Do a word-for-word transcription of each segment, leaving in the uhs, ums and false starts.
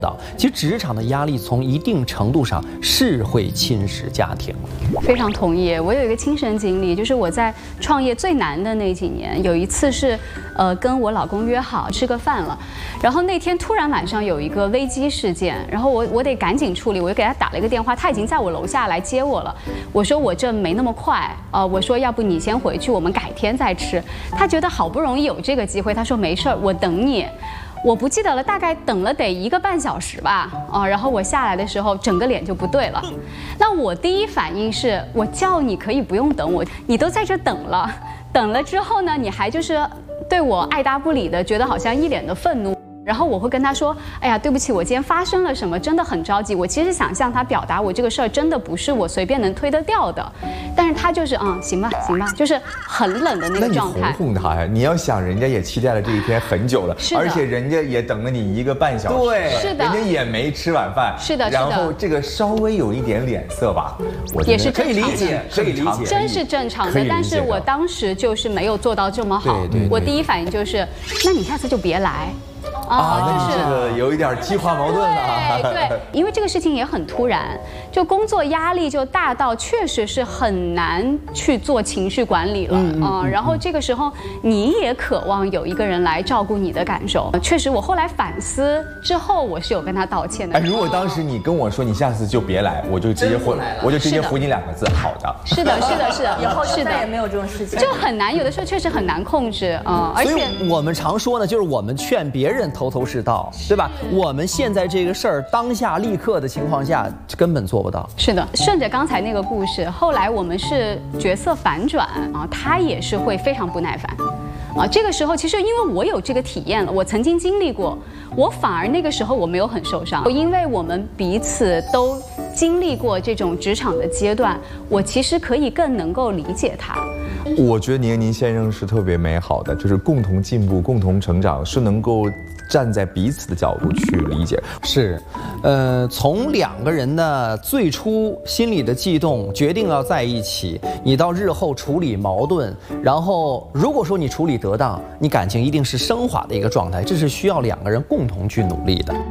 其实职场的压力从一定程度上是会侵蚀家庭。 非常同意。我有一个亲身经历，就是我在创业最难的那几年，有一次是，呃，跟我老公约好吃个饭了，然后那天突然晚上有一个危机事件，然后我我得赶紧处理，我就给他打了一个电话，他已经在我楼下来接我了。我说我这没那么快，呃，我说要不你先回去，我们改天再吃。他觉得好不容易有这个机会，他说没事儿，我等你。我不记得了，大概等了得一个半小时吧，啊，然后我下来的时候，整个脸就不对了。那我第一反应是，我叫你可以不用等我，你都在这等了，等了之后呢，你还就是对我爱答不理的，觉得好像一脸的愤怒。然后我会跟他说，哎呀，对不起，我今天发生了什么，真的很着急。我其实想向他表达，我这个事儿真的不是我随便能推得掉的。但是他就是嗯，行吧，行吧，就是很冷的那个状态。 那你哄哄他呀！你要想，人家也期待了这一天很久了，而且人家也等了你一个半小时， 对， 是的， 人家也没吃晚饭， 是的， 然后这个稍微有一点脸色吧，我也是可以理解，可以理解， 真是正常的。但是我当时就是没有做到这么好， 对对， 我第一反应就是，那你下次就别来。 啊，那你这个有一点激化矛盾了。 对对，因为这个事情也很突然，就工作压力就大到确实是很难去做情绪管理了啊。然后这个时候你也渴望有一个人来照顾你的感受。确实，我后来反思之后，我是有跟他道歉的。 哎，如果当时你跟我说你下次就别来，我就直接回，我就直接回你两个字，好的。 是的，是的，是的， 以后是的， 再也没有这种事情， 就很难，有的时候确实很难控制啊。而且我们常说呢，就是我们劝别人头头是道，对吧？我们现在这个事儿当下立刻的情况下根本做不到。 是的，顺着刚才那个故事，后来我们是角色反转啊，他也是会非常不耐烦。啊，这个时候其实因为我有这个体验了，我曾经经历过，我反而那个时候我没有很受伤，因为我们彼此都经历过这种职场的阶段，我其实可以更能够理解他。 我觉得您您先生是特别美好的，就是共同进步、共同成长，是能够站在彼此的角度去理解。 是，呃，从两个人的最初心里的悸动，决定要在一起，你到日后处理矛盾，然后如果说你处理得当，你感情一定是升华的一个状态，这是需要两个人共同去努力的。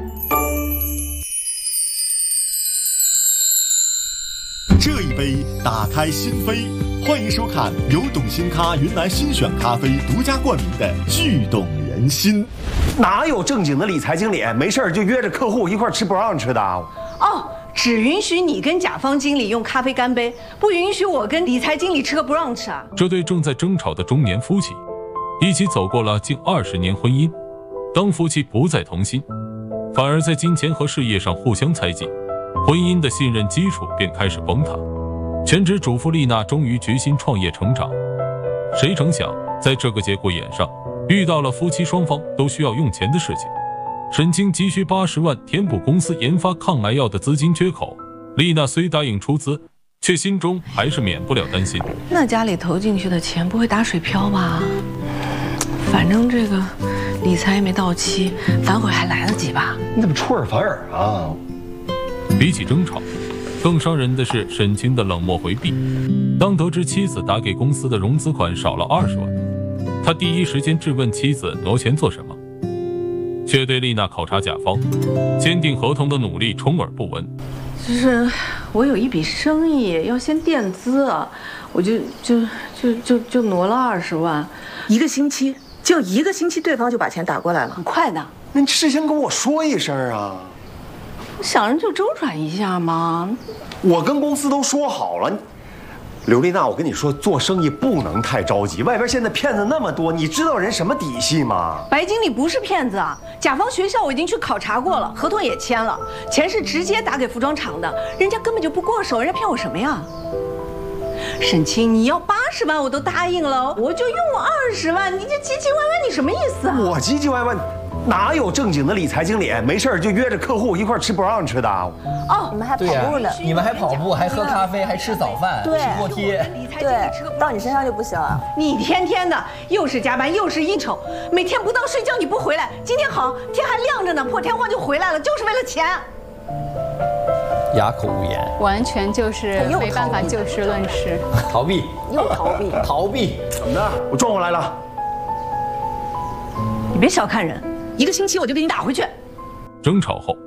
这一杯打开心扉，欢迎收看由董新咖云南新选咖啡独家冠名的《聚懂人心》。 哪有正经的理财经理没事就约着客户一块吃不让吃的？ 哦，只允许你跟甲方经理用咖啡干杯，不允许我跟理财经理吃个不让吃啊！ 这对正在争吵的中年夫妻，一起走过了近二十年婚姻，当夫妻不再同心，反而在金钱和事业上互相猜忌，婚姻的信任基础便开始崩塌。全职主妇丽娜终于决心创业成长，谁成想在这个节骨眼上遇到了夫妻双方都需要用钱的事情。沈清急需八十万填补公司研发抗癌药的资金缺口，丽娜虽答应出资，却心中还是免不了担心。 那家里投进去的钱不会打水漂吧？反正这个理财也没到期，反悔还来得及吧？ 你怎么出尔反尔啊？ 比起争吵，更伤人的是沈清的冷漠回避。当得知妻子打给公司的融资款少了二十万，他第一时间质问妻子挪钱做什么，却对丽娜考察甲方、签订合同的努力充耳不闻。 就是我有一笔生意要先垫资，我就就就就就挪了二十万， 一个星期，就一个星期，对方就把钱打过来了，很快的。 那你事先跟我说一声啊！ 想着就周转一下嘛。 我跟公司都说好了，刘丽娜，我跟你说，做生意不能太着急，外边现在骗子那么多，你知道人什么底细吗？ 白经理不是骗子啊，甲方学校我已经去考察过了，合同也签了，钱是直接打给服装厂的，人家根本就不过手，人家骗我什么呀？沈清，你要八十万我都答应了，我就用二十万，你这唧唧歪歪，你什么意思啊？ 我唧唧歪歪。哪有正经的理财经理没事就约着客户一块吃不让吃的？ 哦，你们还跑步呢？ 你们还跑步，还喝咖啡，还吃早饭， 对， 吃锅贴， 对，到你身上就不行了。你天天的又是加班又是应酬，每天不到睡觉你不回来，今天好天还亮着呢，破天荒就回来了，就是为了钱。 哑口无言， 完全就是没办法就事论事， 逃避， 又逃避， 逃避。 怎么的？我撞过来了。 你别小看人。一个星期我就给你打回去。 争吵后，